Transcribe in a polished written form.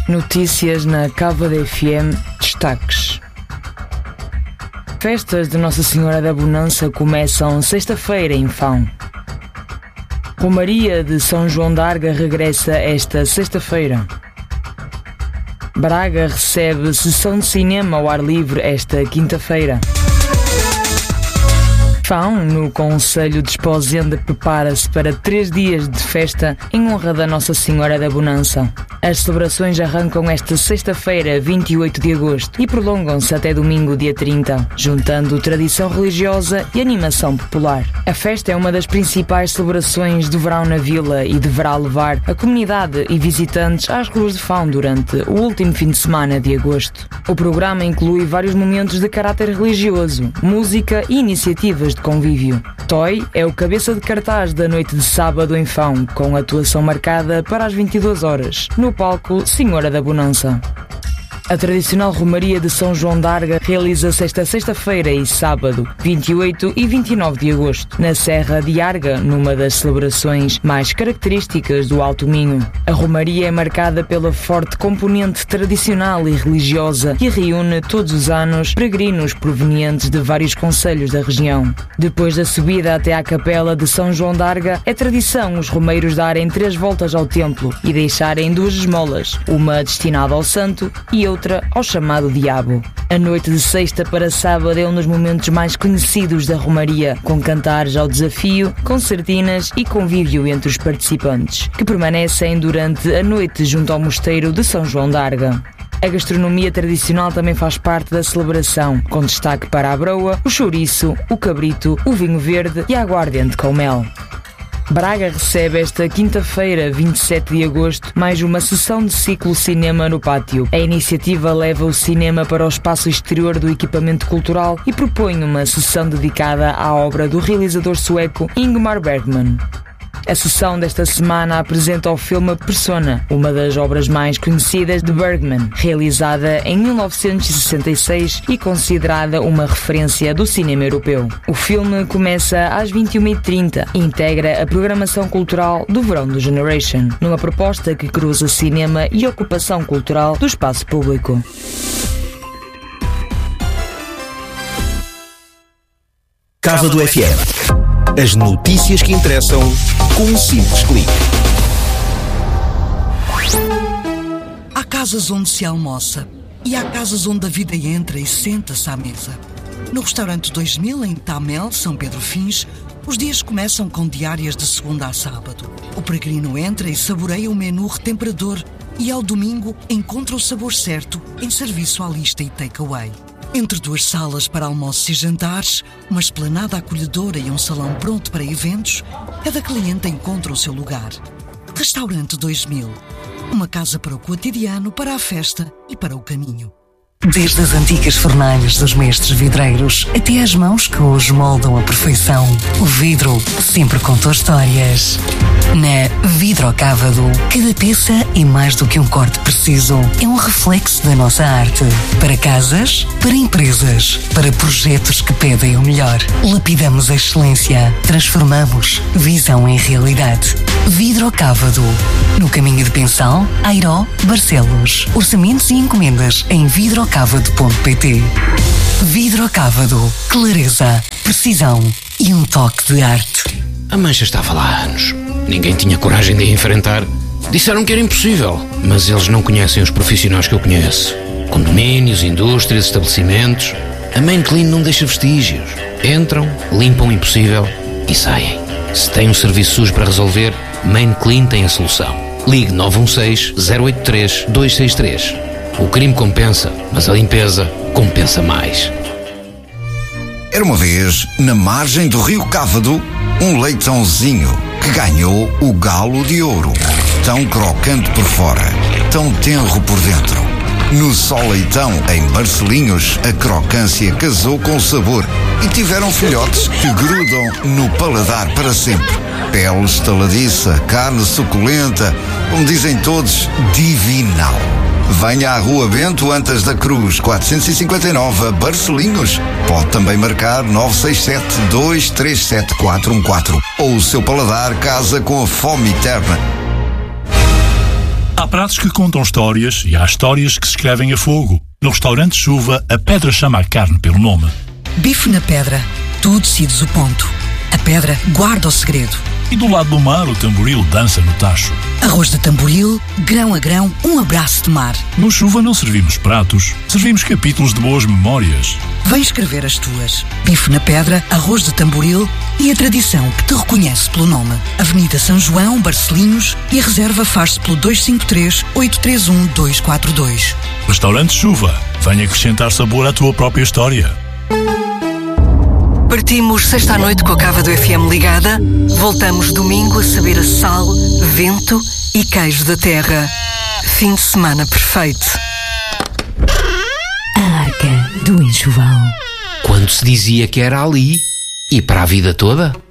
Notícias na Cávado FM. Destaques. Festas de Nossa Senhora da Bonança começam sexta-feira em Fão. Romaria de São João d'Arga regressa esta sexta-feira. Braga recebe sessão de cinema ao ar livre esta quinta-feira. Fão, no Concelho de Esposenda, prepara-se para 3 dias de festa em honra da Nossa Senhora da Bonança. As celebrações arrancam esta sexta-feira, 28 de agosto, e prolongam-se até domingo, dia 30, juntando tradição religiosa e animação popular. A festa é uma das principais celebrações do verão na vila e deverá levar a comunidade e visitantes às ruas de Fão durante o último fim de semana de agosto. O programa inclui vários momentos de caráter religioso, música e iniciativas de convívio. Toy é o cabeça de cartaz da noite de sábado em Fão, com atuação marcada para as 22 horas, no palco Senhora da Bonança. A tradicional Romaria de São João d'Arga realiza-se esta sexta-feira e sábado, 28 e 29 de agosto, na Serra de Arga, numa das celebrações mais características do Alto Minho. A Romaria é marcada pela forte componente tradicional e religiosa e reúne todos os anos peregrinos provenientes de vários concelhos da região. Depois da subida até à capela de São João d'Arga, é tradição os romeiros darem 3 voltas ao templo e deixarem 2 esmolas, uma destinada ao santo e outra ao chamado diabo. A noite de sexta para sábado é um dos momentos mais conhecidos da Romaria, com cantares ao desafio, concertinas e convívio entre os participantes, que permanecem durante a noite junto ao mosteiro de São João d'Arga. A gastronomia tradicional também faz parte da celebração, com destaque para a broa, o chouriço, o cabrito, o vinho verde e a aguardente com mel. Braga recebe esta quinta-feira, 27 de agosto, mais uma sessão de ciclo cinema no pátio. A iniciativa leva o cinema para o espaço exterior do equipamento cultural e propõe uma sessão dedicada à obra do realizador sueco Ingmar Bergman. A sessão desta semana apresenta o filme Persona, uma das obras mais conhecidas de Bergman, realizada em 1966 e considerada uma referência do cinema europeu. O filme começa às 21h30 e integra a programação cultural do verão do Generation, numa proposta que cruza cinema e ocupação cultural do espaço público. Cávado FM. As notícias que interessam com um simples clique. Há casas onde se almoça e há casas onde a vida entra e senta-se à mesa. No restaurante 2000, em Tamel, São Pedro Fins, os dias começam com diárias de segunda a sábado. O peregrino entra e saboreia o menu retemperador e ao domingo encontra o sabor certo em serviço à lista e takeaway. Entre 2 salas para almoços e jantares, uma esplanada acolhedora e um salão pronto para eventos, cada cliente encontra o seu lugar. Restaurante 2000. Uma casa para o cotidiano, para a festa e para o caminho. Desde as antigas fornalhas dos mestres vidreiros até às mãos que hoje moldam a perfeição, o vidro sempre contou histórias. Na Vidrocávado, cada peça é mais do que um corte preciso. É um reflexo da nossa arte. Para casas, para empresas, para projetos que pedem o melhor. Lapidamos a excelência. Transformamos visão em realidade. Vidrocávado. No caminho de Pensal, Airó, Barcelos. Orçamentos e encomendas em vidrocávado.pt. Vidrocávado. Clareza, precisão e um toque de arte. A mancha estava lá há anos. Ninguém tinha coragem de a enfrentar. Disseram que era impossível, mas eles não conhecem os profissionais que eu conheço. Condomínios, indústrias, estabelecimentos. A Main Clean não deixa vestígios. Entram, limpam o impossível e saem. Se tem um serviço sujo para resolver, Main Clean tem a solução. Ligue 916-083-263. O crime compensa, mas a limpeza compensa mais. Era uma vez, na margem do rio Cávado, um leitãozinho que ganhou o galo de ouro. Tão crocante por fora, tão tenro por dentro. No Só Leitão, em Barcelinhos, a crocância casou com o sabor e tiveram filhotes que grudam no paladar para sempre. Pele estaladiça, carne suculenta, como dizem todos, divinal. Venha à Rua Bento Antas da Cruz, 459, a Barcelinhos. Pode também marcar 967-237-414. Ou o seu paladar casa com a fome eterna. Há pratos que contam histórias e há histórias que se escrevem a fogo. No restaurante Chuva, a pedra chama a carne pelo nome. Bife na pedra. Tu decides o ponto. A pedra guarda o segredo. E do lado do mar, o tamboril dança no tacho. Arroz de tamboril, grão a grão, um abraço de mar. No Chuva não servimos pratos, servimos capítulos de boas memórias. Vem escrever as tuas. Bife na pedra, arroz de tamboril e a tradição que te reconhece pelo nome. Avenida São João, Barcelinhos, e a reserva faz-se pelo 253-831-242. Restaurante Chuva, vem acrescentar sabor à tua própria história. Partimos sexta à noite com a Cava do FM ligada. Voltamos domingo a saber a sal, vento e queijo da terra. Fim de semana perfeito. A Arca do Enxoval. Quando se dizia que era ali e para a vida toda.